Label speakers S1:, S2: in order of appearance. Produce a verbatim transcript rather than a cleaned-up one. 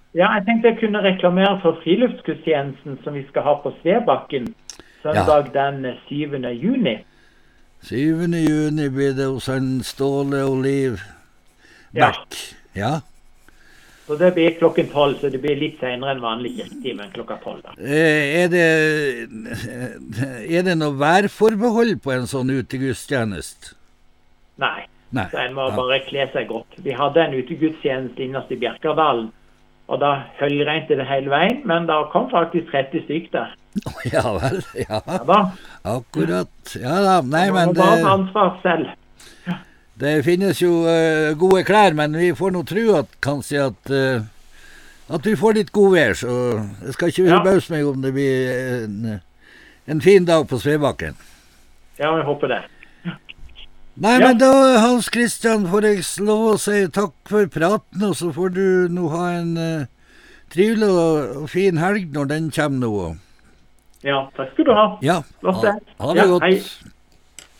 S1: Ja, jeg tenkte jeg kunne reklamere for friluftsgudstjenesten som vi skal ha på Svebakken søndag ja. den syvende juni.
S2: syvende juni blir det hos en Ståle Oliv Beck. Ja. ja.
S1: Så det blir klokken tolv, så det blir litt senere enn vanlig kirketime enn klokka tolv.
S2: Er det, er det noe værforbehold på en sånn utegudstjeneste?
S1: Nei,
S2: Nei.
S1: Så en må
S2: ja.
S1: bare kle seg godt. Vi hadde en utegudstjeneste innast i Bjerkerdalen, og da høljregnet det hele veien, men da kom faktisk tretti stykker der.
S2: Ja vel, ja.
S1: Ja da.
S2: Akkurat. Ja da, nei,
S1: man
S2: men
S1: må bare ta ansvar selv.
S2: Det finnes jo uh, gode klær, men vi får nå tro at kanskje at, uh, at vi får litt god vær, så det skal ikke forbause ja. meg om det blir en, en fin dag på Svebakken.
S1: Ja, jeg håper det. Ja.
S2: Nei, ja. men da, Hans Christian, får jeg lov å si takk for praten, og så får du nå ha en uh, trivelig og, og fin helg når den kommer nå.
S1: Ja, takk skal du ha.
S2: Ja,
S1: ha,
S2: ha det
S1: ja,
S2: godt.
S1: Hei.